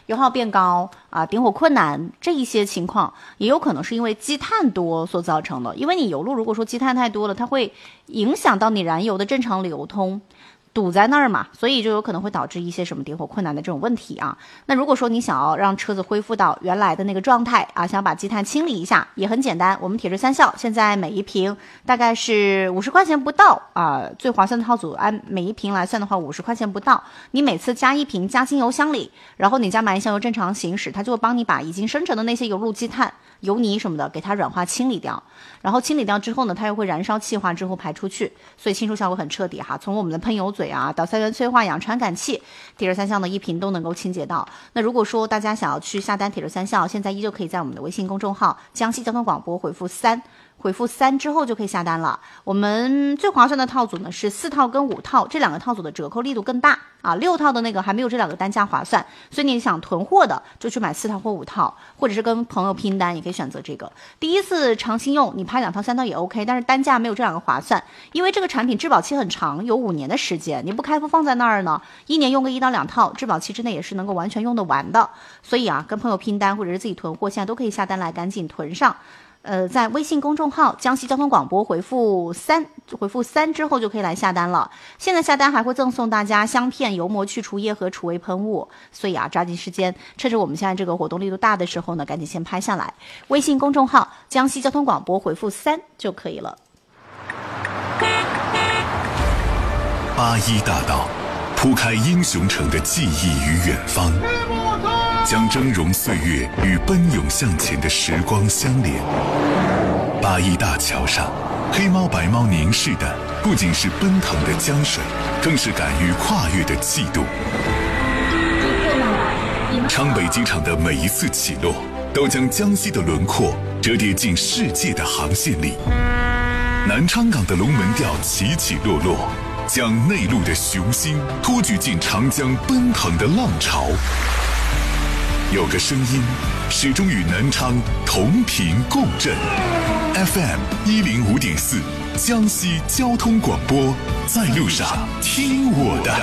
油耗变高啊，点火困难这一些情况，也有可能是因为积碳多所造成的。因为你油路如果说积碳太多了，它会影响到你燃油的正常流通，堵在那儿嘛，所以就有可能会导致一些什么点火困难的这种问题啊。那如果说你想要让车子恢复到原来的那个状态啊，想把积碳清理一下，也很简单。我们铁质三效现在每一瓶大概是50块钱不到啊，最划算的套组按每一瓶来算的话50块钱不到。你每次加一瓶加进油箱里，然后你加满1箱油正常行驶，它就会帮你把已经生成的那些油路积碳、油泥什么的给它软化清理掉。然后清理掉之后呢，它又会燃烧气化之后排出去，所以清除效果很彻底哈。从我们的喷油嘴啊到三元催化氧传感器，铁质三效的一瓶都能够清洁到。那如果说大家想要去下单铁质三效，现在依旧可以在我们的微信公众号江西交通广播回复3，回复3之后就可以下单了。我们最划算的套组呢是4套跟5套，这2个套组的折扣力度更大啊，6套的那个还没有这2个单价划算，所以你想囤货的就去买4套或5套，或者是跟朋友拼单也可以选择这个。第一次长期用你拍2套3套也 OK， 但是单价没有这2个划算，因为这个产品质保期很长，有5年的时间，你不开封放在那儿呢，1年用个1到2套，质保期之内也是能够完全用得完的。所以啊，跟朋友拼单或者是自己囤货，现在都可以下单来赶紧囤上。在微信公众号江西交通广播回复3之后就可以来下单了。现在下单还会赠送大家香片、油膜去除液和除味喷雾，所以啊，抓紧时间，趁着我们现在这个活动力度大的时候呢，赶紧先拍下来。微信公众号江西交通广播回复3就可以了。 81大道铺开英雄城的记忆与远方，将峥嵘岁月与奔涌向前的时光相连。81大桥上，黑猫白猫凝视的不仅是奔腾的江水，更是敢于跨越的气度。昌北机场的每一次起落，都将江西的轮廓折叠进世界的航线里。南昌港的龙门吊起起落落，将内陆的雄心托举进长江奔腾的浪潮。有个声音始终与南昌同频共振， FM 105.4江西交通广播，在路上听我的。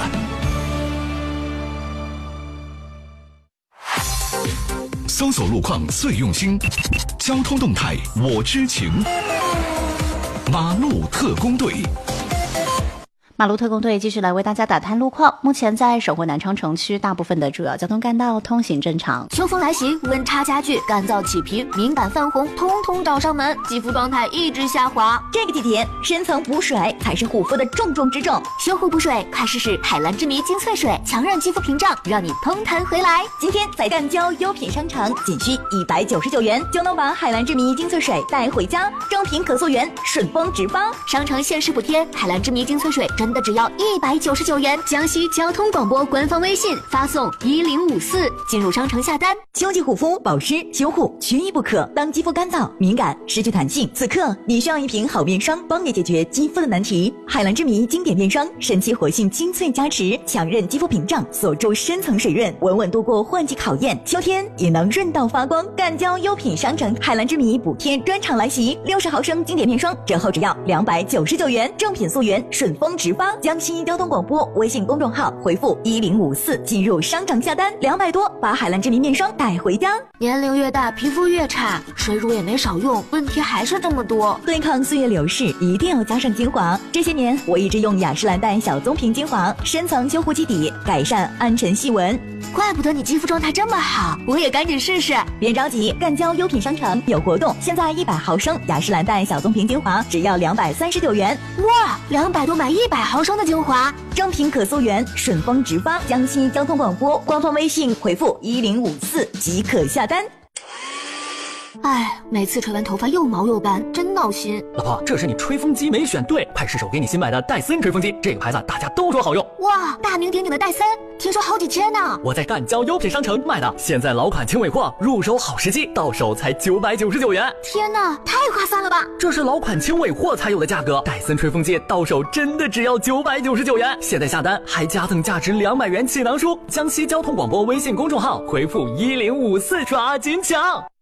搜索路况最用心，交通动态我知情。马路特工队。 马路特工队继续来为大家打探路况。目前在首回南昌城区大部分的主要交通干道通行正常。 秋风来袭，温差加剧，干燥起皮、敏感泛红，通通找上门，肌肤状态一直下滑。 这个季节，深层补水才是护肤的重中之重。 修护补水，快试试海蓝之谜精粹水，强韧肌肤屏障，让你通弹回来。 今天在赣胶优品商城，仅需199元就能把海蓝之谜精粹水带回家，正品可溯源，顺丰直发。 商城限时补贴，海蓝之谜精粹水真的只要199元。江西交通广播官方微信发送1054，进入商城下单。 秋季护肤、保湿、修护缺一不可。当肌肤干燥、敏感、失去弹性，此刻你需要一瓶好面霜，帮你解决肌肤的难题。海蓝之谜经典面霜，神奇活性精粹加持，强韧肌肤屏障，锁住深层水润，稳稳度过换季考验。秋天也能润到发光。赣胶优品商城海蓝之谜补贴专场来袭，60毫升经典面霜折后只要299元，正品溯源，顺丰直发。江西交通广播微信公众号回复1054进入商场下单，200多把海蓝之谜面霜带回家。 年龄越大，皮肤越差，水乳也没少用，问题还是这么多。 对抗岁月流逝，一定要加上精华。这些年我一直用雅诗兰黛小棕瓶精华，深层修护基底，改善暗沉细纹。 怪不得你肌肤状态这么好，我也赶紧试试。 别着急，赣胶优品商城有活动，现在100毫升雅诗兰黛小棕瓶精华只要239元。 哇，200多买100毫升的精华， 正品可溯源，顺丰直发。江西交通广播官方微信回复1054即可下单。 哎，每次吹完头发又毛又干，真闹心。 老婆，这是你吹风机没选对，快试试我给你新买的戴森吹风机，这个牌子大家都说好用。 哇，大名鼎鼎的戴森，听说好几千呢。 我在赣胶优品商城买的，现在老款轻尾货，入手好时机，到手才999元。 天哪，太划算了吧！ 这是老款轻尾货才有的价格，戴森吹风机到手真的只要999元。现在下单还加赠价值200元气囊书。江西交通广播微信公众号回复1054抓紧抢。